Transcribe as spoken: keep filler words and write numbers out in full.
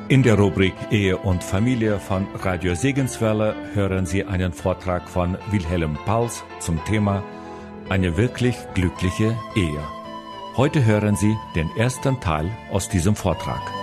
In der Rubrik Ehe und Familie von Radio Segenswelle hören Sie einen Vortrag von Wilhelm Pals zum Thema Eine wirklich glückliche Ehe. Heute hören Sie den ersten Teil aus diesem Vortrag.